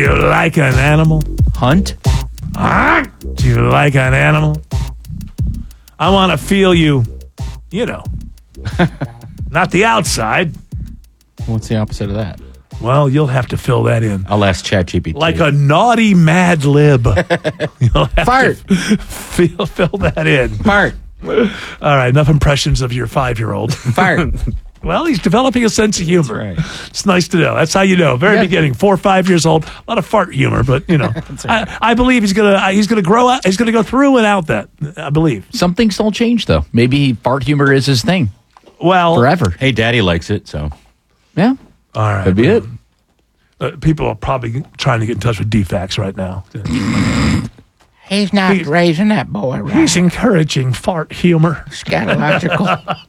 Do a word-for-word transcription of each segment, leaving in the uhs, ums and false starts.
you like an animal? Hunt? Ah, do you like an animal? I want to feel you, you know, not the outside. What's the opposite of that? Well, you'll have to fill that in. I'll ask ChatGPT. Like a naughty Mad Lib. You'll have Fart. to fill, fill that in. Fart. All right, enough impressions of your five-year-old. Fart. Well, he's developing a sense of humor. Right. It's nice to know. That's how you know. Very Yeah. beginning, four or five years old, a lot of fart humor, but you know, right. I, I believe he's gonna he's gonna grow out. He's gonna go through and out that. I believe. Some things don't change, though. Maybe fart humor is his thing Well, forever. Hey, Daddy likes it, so. Yeah. all right. Could be it. Uh, people are probably trying to get in touch with D FAX right now. He's not He's- raising that boy right. He's encouraging fart humor. Scatological.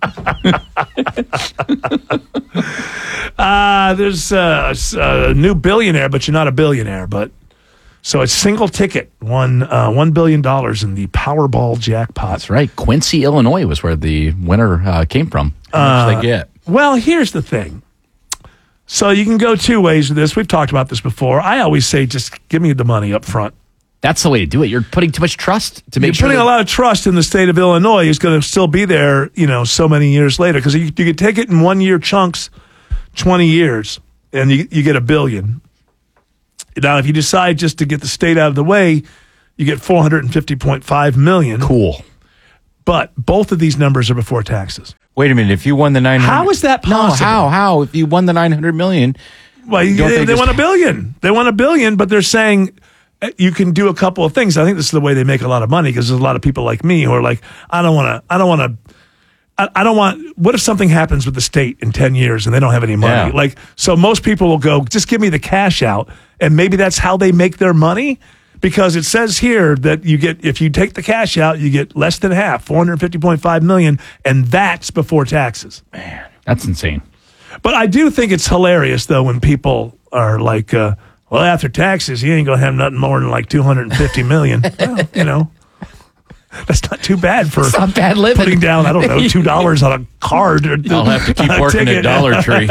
Uh, there's uh, a new billionaire, but you're not a billionaire. But so it's single ticket, won uh, one billion dollars in the Powerball jackpot. That's right. Quincy, Illinois was where the winner uh, came from. How much they get? Well, here's the thing. So you can go two ways with this. We've talked about this before. I always say just give me the money up front. That's the way to do it. You're putting too much trust to make You're sure. putting that- a lot of trust in the state of Illinois who's going to still be there, you know, so many years later. Because you, you can take it in one-year chunks, twenty years, and you, you get a billion. Now, if you decide just to get the state out of the way, you get four hundred fifty point five million dollars. Cool. But both of these numbers are before taxes. Wait a minute. If you won the nine hundred, How is that No, possible? how? How? If you won the nine hundred million, Well, you- Don't they, they they just- want a billion. They want a billion, but they're saying uh, you can do a couple of things. I think this is the way they make a lot of money because there's a lot of people like me who are like, I don't want to, I don't want to, I, I don't want, what if something happens with the state in ten years and they don't have any money? Yeah. Like, so most people will go, just give me the cash out. And maybe that's how they make their money because it says here that you get, if you take the cash out, you get less than half, four hundred fifty point five million. And that's before taxes. That's insane. But I do think it's hilarious, though, when people are like, uh, well, after taxes, you ain't going to have nothing more than like two hundred fifty million dollars. Well, you know, that's not too bad for It's not bad living. putting down, I don't know, two dollars on a card. Or I'll have to keep a working ticket. at Dollar Tree.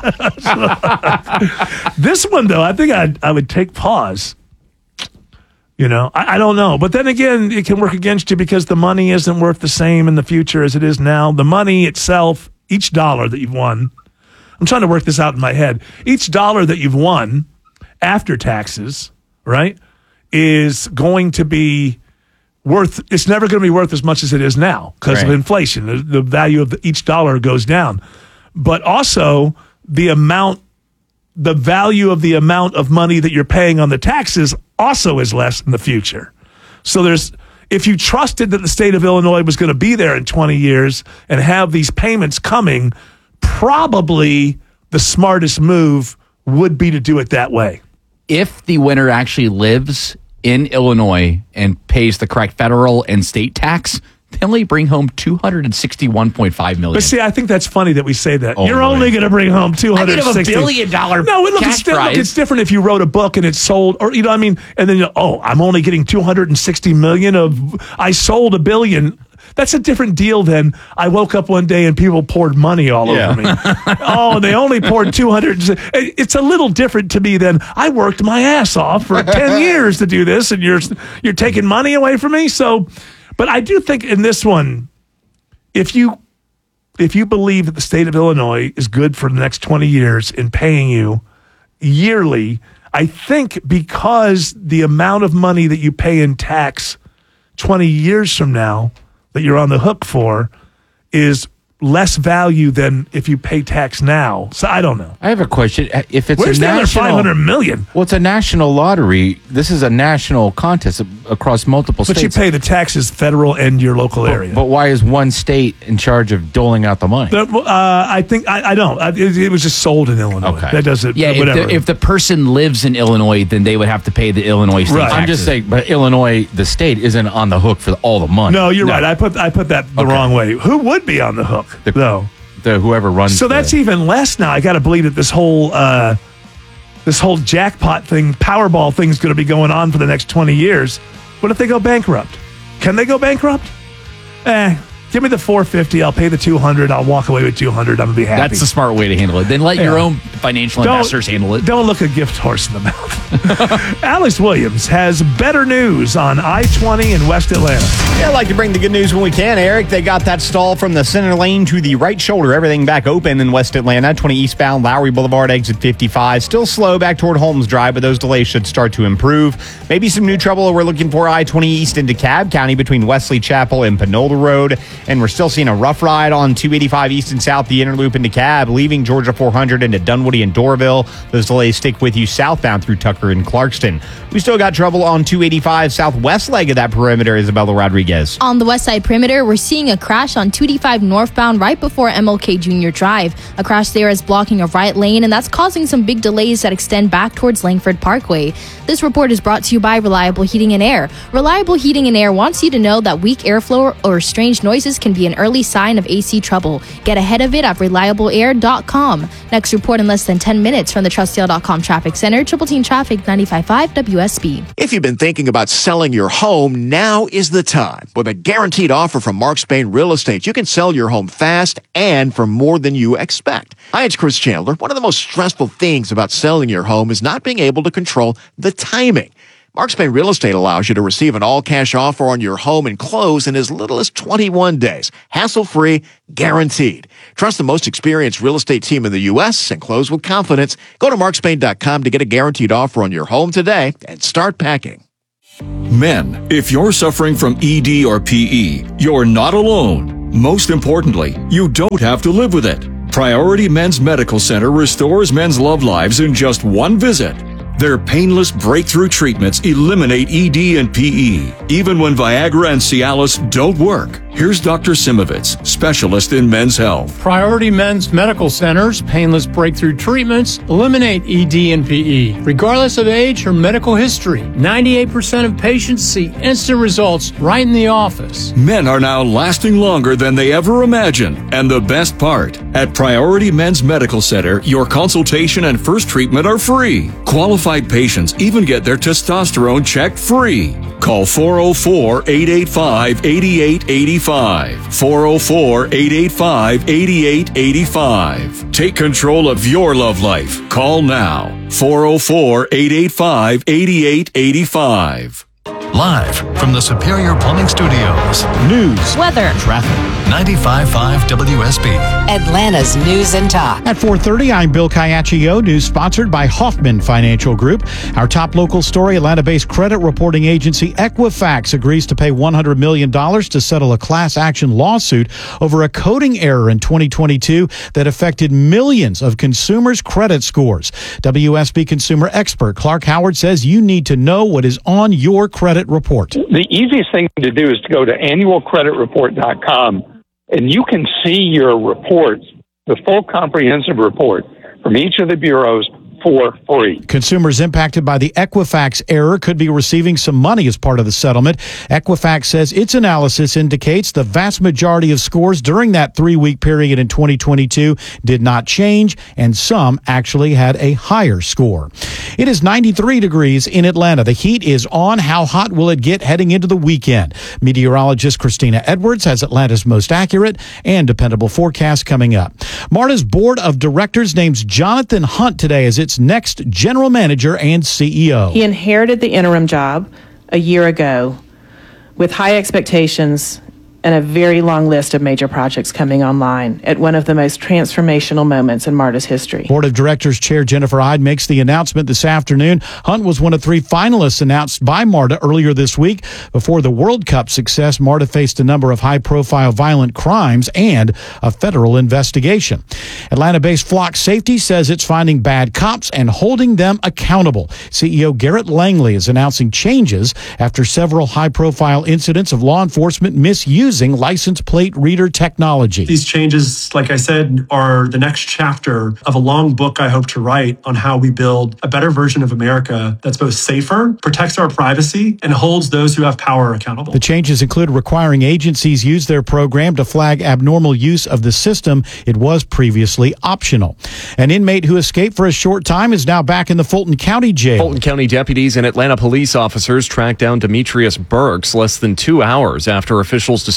This one, though, I think I'd, I would take pause. You know, I, I don't know. But then again, it can work against you because the money isn't worth the same in the future as it is now. The money itself, each dollar that you've won, I'm trying to work this out in my head. Each dollar that you've won after taxes, right, is going to be worth, it's never going to be worth as much as it is now because of Right. inflation. The, the value of the, each dollar goes down. But also the amount, the value of the amount of money that you're paying on the taxes also is less in the future. So there's, if you trusted that the state of Illinois was going to be there in twenty years and have these payments coming, probably the smartest move would be to do it that way. If the winner actually lives in Illinois and pays the correct federal and state tax, they only bring home two hundred sixty-one point five million dollars. But see, I think that's funny that we say that. Oh, You're really? only going to bring home two hundred sixty. I mean, of a billion dollar No, look, cash it's, look, prize. it's different if you wrote a book and it's sold, or you know what I mean. And then, you oh, I'm only getting two hundred sixty million of. I sold a billion. That's a different deal than I woke up one day and people poured money all Yeah. over me. Oh, they only poured two hundred. It's a little different to me than I worked my ass off for ten years to do this, and you're you're taking money away from me. So, but I do think in this one, if you if you believe that the state of Illinois is good for the next twenty years in paying you yearly, I think because the amount of money that you pay in tax twenty years from now that you're on the hook for is less value than if you pay tax now. So I don't know. I have a question. If it's Where's a the other national, five hundred million? well, it's a national lottery. This is a national contest across multiple But you states. pay the taxes federal and your local area. But why is one state in charge of doling out the money? The- uh, I think I, I don't. I, it, it was just sold in Illinois. Okay. That does it. Yeah, if whatever. the, if the person lives in Illinois, then they would have to pay the Illinois state Right. taxes. I'm just saying, but Illinois, the state, isn't on the hook for all the money. no, you're right. I put I put that the Okay. wrong way. Who would be on the hook The- though? The whoever runs. So the- that's even less now. I got to believe that this whole uh, this whole jackpot thing, Powerball thing, is going to be going on for the next twenty years. What if they go bankrupt? Can they go bankrupt? Eh, Give me the four fifty. I'll pay the two hundred. I'll walk away with two hundred. I'm gonna be happy. That's the smart way to handle it. Then let your Yeah. own financial Don't- investors handle it. Don't look a gift horse in the mouth. Alex Williams has better news on I twenty in West Atlanta. Yeah, I'd like to bring the good news when we can, Eric. They got that stall from the center lane to the right shoulder. Everything back open in West Atlanta. twenty eastbound, Lowry Boulevard, exit fifty-five. Still slow back toward Holmes Drive, but those delays should start to improve. Maybe some new trouble we're looking for I twenty east into Cobb County between Wesley Chapel and Panola Road. And we're still seeing a rough ride on two eighty-five east and south, the inner loop into Cobb, leaving Georgia four hundred into Dunwoody and Doraville. Those delays stick with you southbound through Tucker and Clarkston. We still got trouble on two eighty-five southwest leg of that perimeter, Isabella Rodriguez. On the west side perimeter, we're seeing a crash on two eighty-five northbound right before M L K Junior Drive. A crash there is blocking a right lane, and that's causing some big delays that extend back towards Langford Parkway. This report is brought to you by Reliable Heating and Air. Reliable Heating and Air wants you to know that weak airflow or strange noises can be an early sign of A C trouble. Get ahead of it at reliable air dot com. Next report in less than ten minutes from the trustdale dot com Traffic Center, Triple Team Traffic ninety-five point five W S B. If you've been thinking about selling your home, now is the time. With a guaranteed offer from Mark Spain Real Estate, you can sell your home fast and for more than you expect. Hi, it's Chris Chandler. One of the most stressful things about selling your home is not being able to control the timing. Mark Spain Real Estate allows you to receive an all-cash offer on your home and close in as little as twenty-one days. Hassle-free, guaranteed. Trust the most experienced real estate team in the U S and close with confidence. Go to mark spain dot com to get a guaranteed offer on your home today and start packing. Men, if you're suffering from E D or P E, you're not alone. Most importantly, you don't have to live with it. Priority Men's Medical Center restores men's love lives in just one visit. Their painless breakthrough treatments eliminate E D and P E, even when Viagra and Cialis don't work. Here's Doctor Simovitz, specialist in men's health. Priority Men's Medical Center's painless breakthrough treatments eliminate E D and P E, regardless of age or medical history. ninety-eight percent of patients see instant results right in the office. Men are now lasting longer than they ever imagined. And the best part, at Priority Men's Medical Center, your consultation and first treatment are free. Qualified patients even get their testosterone checked free. Call four oh four, eight eight five, eight eight eight five. four oh four, eight eight five, eight eight eight five. Take control of your love life. Call now. four oh four, eight eight five, eight eight eight five. Live from the Superior Plumbing Studios. News, Weather, Traffic. ninety-five point five W S B. Atlanta's News and Talk. At four thirty, I'm Bill Caiaccio. News sponsored by Hoffman Financial Group. Our top local story, Atlanta-based credit reporting agency Equifax agrees to pay one hundred million dollars to settle a class action lawsuit over a coding error in twenty twenty-two that affected millions of consumers' credit scores. W S B consumer expert Clark Howard says you need to know what is on your credit report. The easiest thing to do is to go to annual credit report dot com, and you can see your reports, the full comprehensive report from each of the bureaus for free. Consumers impacted by the Equifax error could be receiving some money as part of the settlement. Equifax says its analysis indicates the vast majority of scores during that three-week period in twenty twenty-two did not change, and some actually had a higher score. It is ninety-three degrees in Atlanta. The heat is on. How hot will it get heading into the weekend? Meteorologist Christina Edwards has Atlanta's most accurate and dependable forecast coming up. MARTA's board of directors names Jonathan Hunt today as its next general manager and C E O. He inherited the interim job a year ago with high expectations and a very long list of major projects coming online at one of the most transformational moments in MARTA's history. Board of Directors Chair Jennifer Ide makes the announcement this afternoon. Hunt was one of three finalists announced by MARTA earlier this week. Before the World Cup success, MARTA faced a number of high-profile violent crimes and a federal investigation. Atlanta-based Flock Safety says it's finding bad cops and holding them accountable. C E O Garrett Langley is announcing changes after several high-profile incidents of law enforcement misusing license plate reader technology. These changes, like I said, are the next chapter of a long book I hope to write on how we build a better version of America that's both safer, protects our privacy, and holds those who have power accountable. The changes include requiring agencies use their program to flag abnormal use of the system. It was previously optional. An inmate who escaped for a short time is now back in the Fulton County Jail. Fulton County deputies and Atlanta police officers tracked down Demetrius Burks less than two hours after officials discovered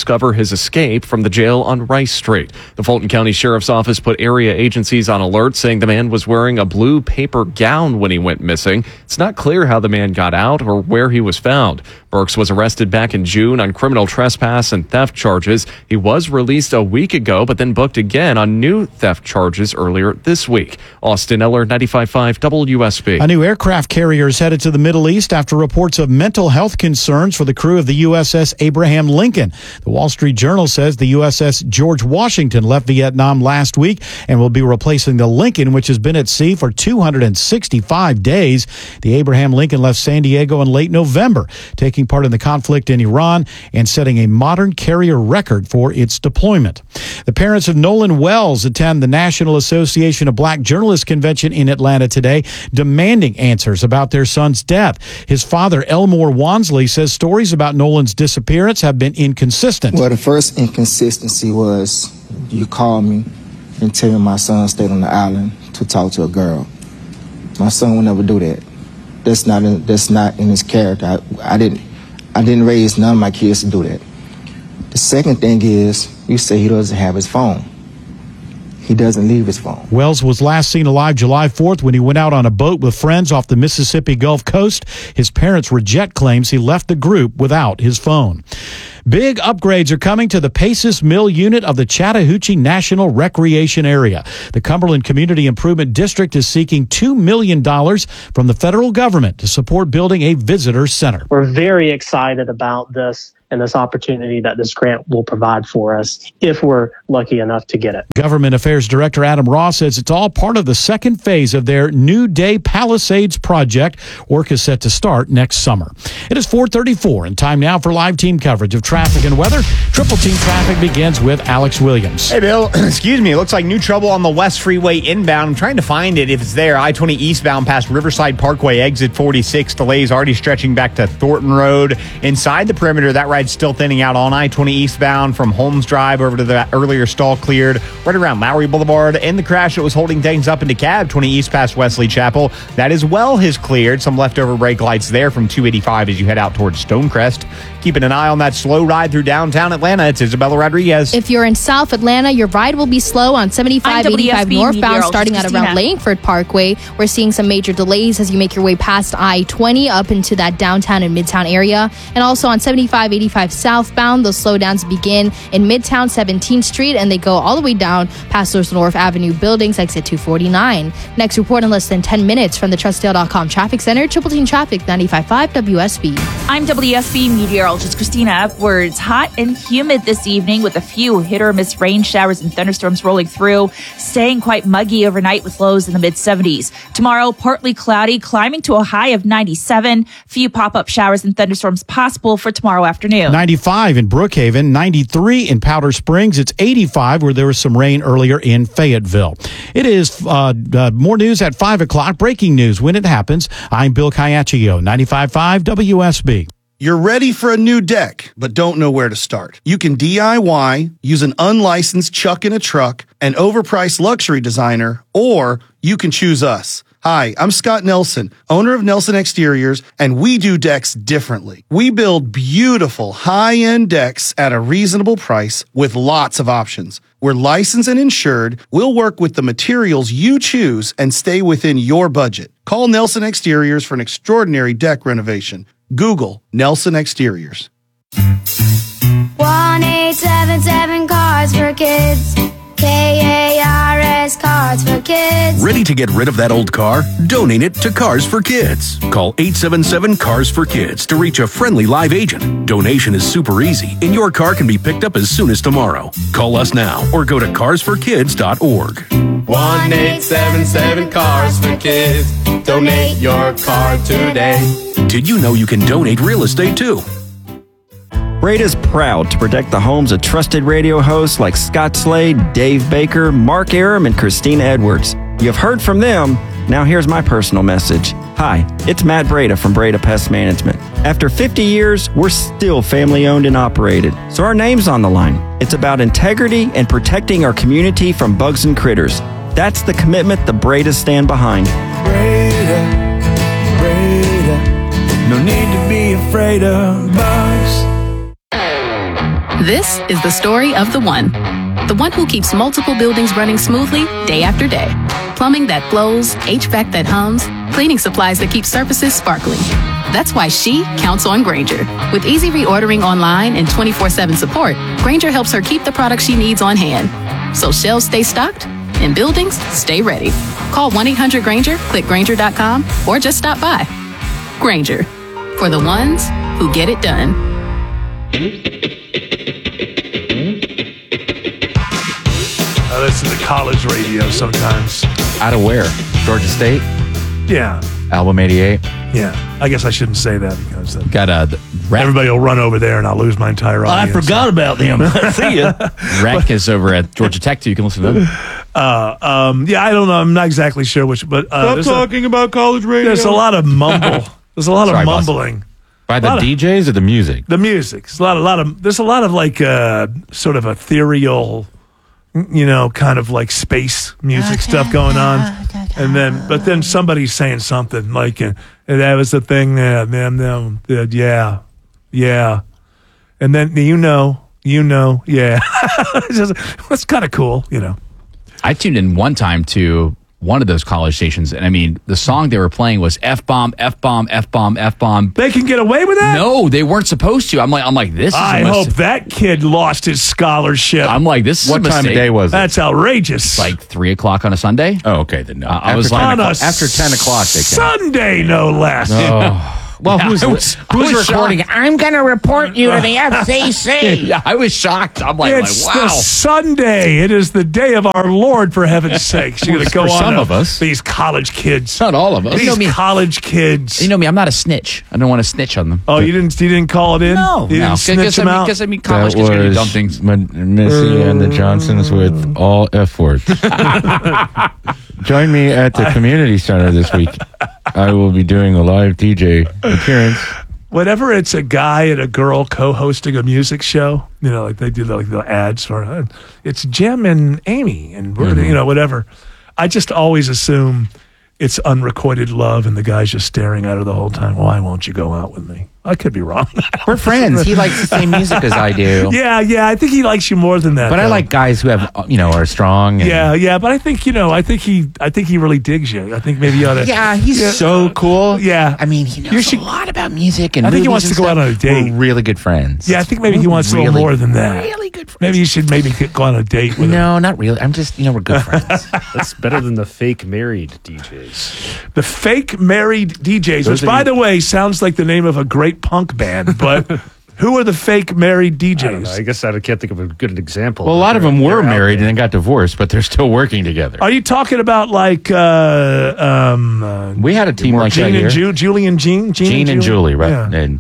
discover his escape from the jail on Rice Street. The Fulton County Sheriff's Office put area agencies on alert, saying the man was wearing a blue paper gown when he went missing. It's not clear how the man got out or where he was found. Burks was arrested back in June on criminal trespass and theft charges. He was released a week ago, but then booked again on new theft charges earlier this week. Austin Eller, ninety-five point five W S B. A new aircraft carrier is headed to the Middle East after reports of mental health concerns for the crew of the U S S Abraham Lincoln. The Wall Street Journal says the U S S George Washington left Vietnam last week and will be replacing the Lincoln, which has been at sea for two hundred sixty-five days. The Abraham Lincoln left San Diego in late November, taking part in the conflict in Iran and setting a modern carrier record for its deployment. The parents of Nolan Wells attend the National Association of Black Journalists Convention in Atlanta today, demanding answers about their son's death. His father, Elmore Wansley, says stories about Nolan's disappearance have been inconsistent. Well, the first inconsistency was you called me and tell me my son stayed on the island to talk to a girl. My son would never do that. That's not in, that's not in his character. I, I didn't I didn't raise none of my kids to do that. The second thing is you say he doesn't have his phone. He doesn't leave his phone. Wells was last seen alive July fourth when he went out on a boat with friends off the Mississippi Gulf Coast. His parents reject claims he left the group without his phone. Big upgrades are coming to the Paces Mill unit of the Chattahoochee National Recreation Area. The Cumberland Community Improvement District is seeking two million dollars from the federal government to support building a visitor center. We're very excited about this and this opportunity that this grant will provide for us if we're lucky enough to get it. Government Affairs Director Adam Ross says it's all part of the second phase of their New Day Palisades project. Work is set to start next summer. It is four thirty-four and time now for live team coverage of traffic and weather. Triple Team Traffic begins with Alex Williams. Hey, Bill. Excuse me. It looks like new trouble on the West Freeway inbound. I'm trying to find it if it's there. I twenty eastbound past Riverside Parkway, exit forty-six. Delays already stretching back to Thornton Road. Inside the perimeter, that ride's still thinning out on I twenty eastbound from Holmes Drive over to the earlier stall cleared right around Lowry Boulevard. And the crash that was holding things up into cab twenty east past Wesley Chapel, that as well has cleared. Some leftover brake lights there from two eighty-five as you head out towards Stonecrest. Keeping an eye on that slow ride through downtown Atlanta. It's Isabella Rodriguez. If you're in South Atlanta, your ride will be slow on seventy-five eighty-five northbound starting at around Langford Parkway. We're seeing some major delays as you make your way past I twenty up into that downtown and midtown area. And also on seventy-five eighty-five southbound, those slowdowns begin in Midtown seventeenth Street and they go all the way down past those North Avenue buildings, exit two forty-nine. Next report in less than ten minutes from the Trustdale dot com Traffic Center, Triple Team Traffic, ninety-five point five W S B. I'm W S B meteorologist Christina Edwards. Hot and humid this evening with a few hit or miss rain showers and thunderstorms rolling through, staying quite muggy overnight with lows in the mid seventies. Tomorrow, partly cloudy, climbing to a high of ninety-seven. Few pop-up showers and thunderstorms possible for tomorrow afternoon. ninety-five in Brookhaven, ninety-three in Powder Springs. It's eighty-five where there was some rain earlier in Fayetteville. It is uh, uh, more news at five o'clock. Breaking news when it happens. I'm Bill Caiaccio, ninety-five point five W S B. You're ready for a new deck, but don't know where to start. You can D I Y, use an unlicensed chuck in a truck, an overpriced luxury designer, or you can choose us. Hi, I'm Scott Nelson, owner of Nelson Exteriors, and we do decks differently. We build beautiful, high-end decks at a reasonable price with lots of options. We're licensed and insured. We'll work with the materials you choose and stay within your budget. Call Nelson Exteriors for an extraordinary deck renovation. Google Nelson Exteriors. one eight seven seven Cars for Kids. K A R S Cars for Kids. Ready to get rid of that old car? Donate it to Cars for Kids. Call eight seven seven Cars for Kids to reach a friendly live agent. Donation is super easy, and your car can be picked up as soon as tomorrow. Call us now or go to cars for kids dot org. one eight seven seven Cars for Kids. Donate your car today. Did you know you can donate real estate too? Breda's proud to protect the homes of trusted radio hosts like Scott Slade, Dave Baker, Mark Aram, and Christina Edwards. You've heard from them. Now here's my personal message. Hi, it's Matt Breda from Breda Pest Management. After fifty years, we're still family owned and operated, so our name's on the line. It's about integrity and protecting our community from bugs and critters. That's the commitment the Bredas stand behind. Breda, Breda, no need to be afraid of bugs. This is the story of the one. The one who keeps multiple buildings running smoothly day after day. Plumbing that flows, H V A C that hums, cleaning supplies that keep surfaces sparkling. That's why she counts on Grainger. With easy reordering online and twenty-four seven support, Grainger helps her keep the products she needs on hand. So shelves stay stocked and buildings stay ready. Call one eight hundred Grainger, click Grainger dot com, or just stop by. Grainger, for the ones who get it done. I listen to college radio sometimes. Out of where? Georgia State? Yeah. Album eighty-eight? Yeah. I guess I shouldn't say that because uh, got a rec- everybody will run over there and I'll lose my entire audience. I forgot about them. See ya. Rec is over at Georgia Tech, too. You can listen to them. Uh, um, yeah, I don't know. I'm not exactly sure which, but uh, Stop there's talking a, about college radio. There's a lot of mumble. There's a lot Sorry, of boss. mumbling. By the Lot of- D Js or the music? The music. There's a lot, a lot of. There's a lot of like uh, sort of ethereal, you know, kind of like space music stuff going on, and then but then somebody's saying something like, uh, "That was the thing, yeah, them, them, uh, yeah, yeah," and then you know, you know, yeah, it's, just, it's kind of cool, you know. I tuned in one time to one of those college stations, and I mean, the song they were playing was F-bomb, F-bomb, F-bomb, F-bomb. They can get away with that? No, they weren't supposed to. I'm like, I'm like, this is I a mis- hope that kid lost his scholarship. I'm like, this is What a time of mistake. day was it? That's outrageous. Like three o'clock on a Sunday. Oh, okay. Then no. Uh, I after was like, On a after ten o'clock, they can. Sunday, no less. Oh. Well, Yeah, who's, I was- I who's was recording? shocked. I'm going to report you to the F C C. Yeah, I was shocked. I'm like, It's like the wow. Sunday. It is the day of our Lord, for heaven's sakes. You're going to go For on some to of us. these college kids. Not all of us. These You know me. college kids. You know me. I'm not a snitch. I don't want to snitch on them. Oh, you didn't you didn't call it in? No, You no. didn't snitch Because I them mean, out? because I mean, college That kids are gonna do was dumb things. M- Missy and the Johnsons with all F words. Join me at the community center this week. I will be doing a live D J appearance. Whenever it's a guy and a girl co-hosting a music show, you know, like they do like the ads for uh, it's Jim and Amy and we're, Mhm. you know, whatever. I just always assume it's unrequited love and the guy's just staring at her the whole time. Why won't you go out with me? I could be wrong. We're friends. He likes the same music as I do. Yeah, yeah. I think he likes you more than that. But I though. like guys who have, you know, are strong. And, Yeah, yeah, but I think you know. I think he. I think he really digs you. I think maybe you ought to. Yeah, he's so cool. Yeah, I mean, he knows You should- a lot about music and I think he movies wants and to go out stuff. on a date. We're really good friends. Yeah, I think maybe he wants a little Really, more than that. Really good friends. Maybe you should maybe get- go on a date with him. No, not really. I'm just, you know, we're good friends. That's better than the fake married D Js. The fake married D Js, Those which are by the- the way sounds like the name of a great punk band, but who are the fake married D I don't know. Js? I guess I can't think of a good example. Well, a lot of them were They're out married there. and then got divorced, but they're still working together. Are you talking about like uh, um, uh, We had a team like Gene that and here. Ju- Julie and Gene? Gene and Julie, right? Yeah. And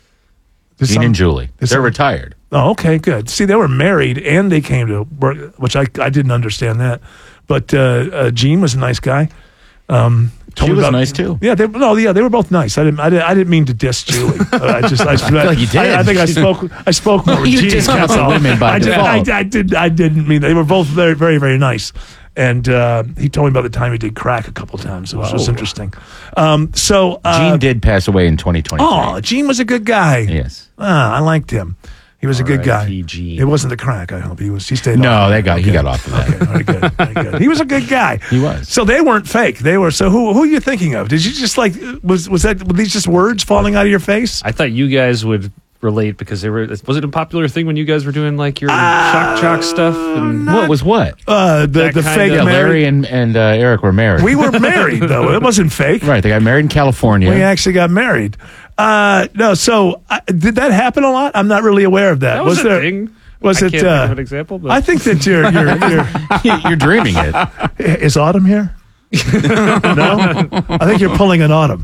There's Gene some- and Julie. there's They're some- retired. Oh, okay, good. See, they were married and they came to work, which I I didn't understand that. But uh, uh, Gene was a nice guy. Um, told She me was about- nice, too. Yeah, they, no, yeah, they were both nice. I didn't, I didn't, I didn't mean to diss Julie. Uh, I just, I, feel like you did. I, I think I spoke, I spoke more with You Gene. just that's got the all. women by I, did, I, default. I did, I didn't mean that. They were both very, very, very nice. And uh, he told me about the time he did crack a couple times. It was just Whoa. interesting. Um, so uh, Gene did pass away in twenty twenty. Oh, Gene was a good guy. Yes. Ah, I liked him. He was a good guy. R I P Gene. It wasn't the crack. I hope he was. He stayed. No, off. that guy, he Okay. got off of that. Okay, very good, very good. He was a good guy. He was. So they weren't fake. They were. So who who are you thinking of? Did you just like was was that were these just words falling out of your face? I thought you guys would relate because they were. Was it a popular thing when you guys were doing like your shock jock stuff? And What was what? Uh, the That the kind fake of- Yeah, married. Larry and, and uh, Eric were married. We were married though. It wasn't fake. Right, they got married in California. We actually got married. Uh, no, so uh, did that happen a lot? I'm not really aware of that. That was a there? thing. Was I it? can't think uh, of an example, but- I think that you're you're you're, You're dreaming it. Is Autumn here? No, I think you're pulling an Autumn.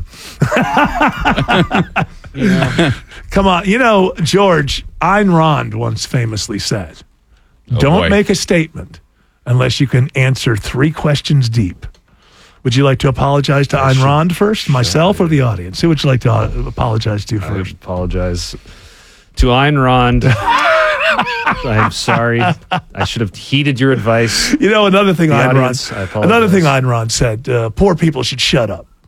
Come on, you know George Ayn Rand once famously said, Oh, "Don't boy. make a statement unless you can answer three questions deep." Would you like to apologize to Ayn Rand first, myself, or the audience? Who would you like to uh, apologize to I first? apologize to Ayn Rand. I'm sorry. I should have heeded your advice. You know, another thing The Ayn audience, I Rand, apologize. another thing Ayn Rand said: uh, poor people should shut up.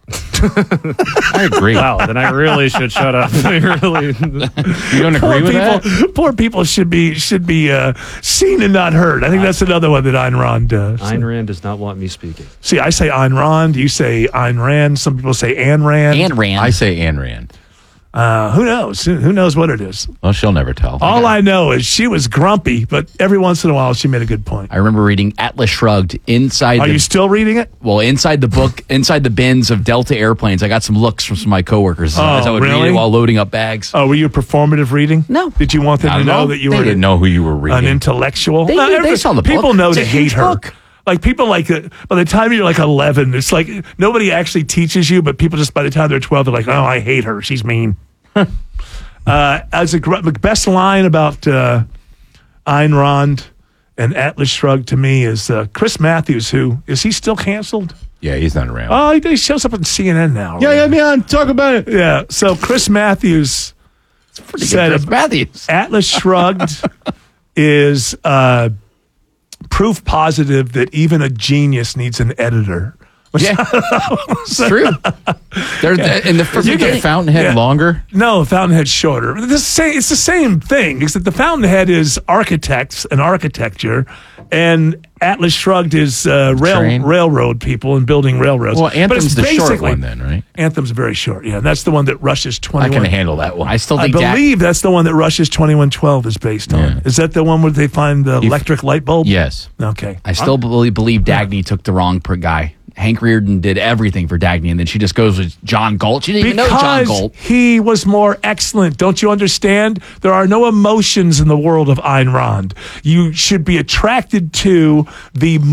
I agree. Wow, then I really should shut up. I really. You don't agree Poor with people, that? Poor people should be should be uh, seen and not heard. I think that's another one that Ayn Rand does. Ayn Rand does not want me speaking. See, I say Ayn Rand. You say Ayn Rand. Some people say Anne Rand. Anne Rand. I say Anne Rand. Uh, who knows? Who who knows what it is? Well, she'll never tell. All I know is she was grumpy, but every once in a while she made a good point. I remember reading Atlas Shrugged inside. Are the, you still reading it? Well, inside the book, inside the bins of Delta airplanes, I got some looks from some of my coworkers Oh, as I would read really? it while loading up bags. Oh, were you performative reading? No. Did you want them Not to at know all. that you They were didn't know who you were an reading. intellectual? They- No, they every- saw the book. People know It's a to hate huge her. book. Like people like uh, by the time you're like eleven, it's like nobody actually teaches you, but people just by the time they're twelve, they're like, "Oh, I hate her. She's mean." uh, as a gr- best line about uh, Ayn Rand and Atlas Shrugged to me is uh, Chris Matthews. Who is he still canceled? Yeah, he's not around. Oh, he, he shows up on C N N now. yeah, yeah, man. Talk about it. Yeah. So Chris Matthews said Chris Matthews. Atlas Shrugged is uh, proof positive that even a genius needs an editor. Yeah, it's true. There's in the first You get Fountainhead Yeah. longer? No, Fountainhead's shorter. It's the same, it's the same thing, except the Fountainhead is architects and architecture, and Atlas Shrugged is uh, rail, Train. railroad people and building railroads. Well, But Anthem's it's the short basically- one then, right? Anthem's very short, yeah. And that's the one that Rush's I twenty-one. can handle that one. I still I think that. believe that's the one that Rush's twenty-one twelve is based on. Yeah. Is that the one where they find the electric light bulb? Yes. Okay. I still believe, believe Dagny took the wrong per guy. Hank Reardon did everything for Dagny, and then she just goes with John Galt. She didn't even know John Because Galt. he was more excellent. Don't you understand? There are no emotions in the world of Ayn Rand. You should be attracted to the